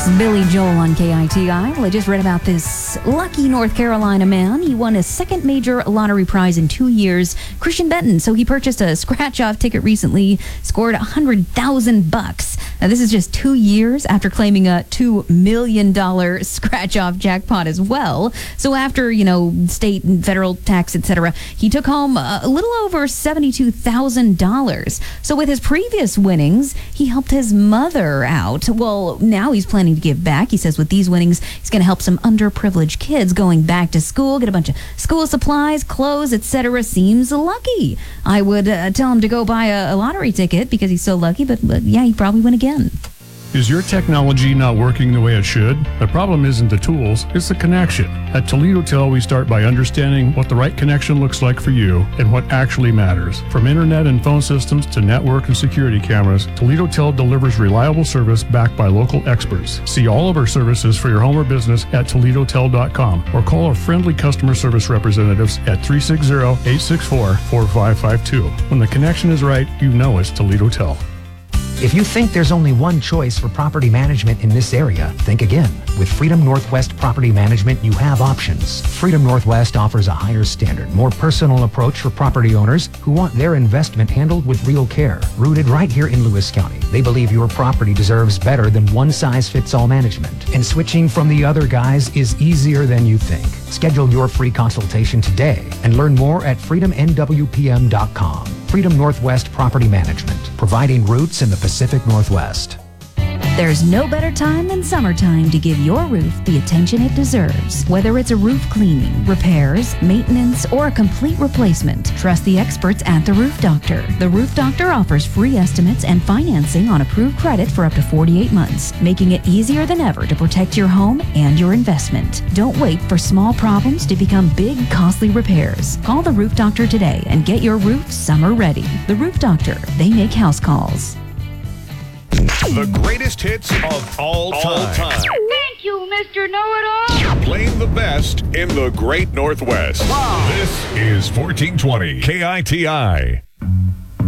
Billy Joel on KITI. Well, I just read about this lucky North Carolina man. He won his second major lottery prize in 2 years. Christian Benton. So he purchased a scratch-off ticket recently, scored $100,000. Now, this is just 2 years after claiming a $2 million scratch-off jackpot as well. So after, state and federal tax, etc., he took home a little over $72,000. So with his previous winnings, he helped his mother out. Well, now he's planning to give back. He says with these winnings, he's going to help some underprivileged kids going back to school, get a bunch of school supplies, clothes, etc. Seems lucky. I would tell him to go buy a lottery ticket because he's so lucky, but yeah, he'd probably win again. Is your technology not working the way it should? The problem isn't the tools, it's the connection. At Toledo Tel, we start by understanding what the right connection looks like for you and what actually matters. From internet and phone systems to network and security cameras, Toledo Tel delivers reliable service backed by local experts. See all of our services for your home or business at ToledoTel.com or call our friendly customer service representatives at 360-864-4552. When the connection is right, you know it's Toledo Tel. If you think there's only one choice for property management in this area, think again. With Freedom Northwest Property Management, you have options. Freedom Northwest offers a higher standard, more personal approach for property owners who want their investment handled with real care. Rooted right here in Lewis County, they believe your property deserves better than one-size-fits-all management. And switching from the other guys is easier than you think. Schedule your free consultation today and learn more at freedomnwpm.com. Freedom Northwest Property Management, providing roots in the Pacific Northwest. There's no better time than summertime to give your roof the attention it deserves. Whether it's a roof cleaning, repairs, maintenance, or a complete replacement, trust the experts at The Roof Doctor. The Roof Doctor offers free estimates and financing on approved credit for up to 48 months, making it easier than ever to protect your home and your investment. Don't wait for small problems to become big, costly repairs. Call The Roof Doctor today and get your roof summer ready. The Roof Doctor, they make house calls. The greatest hits of all time. Thank you, Mr. Know-It-All. Playing the best in the Great Northwest. Wow. This is 1420 KITI.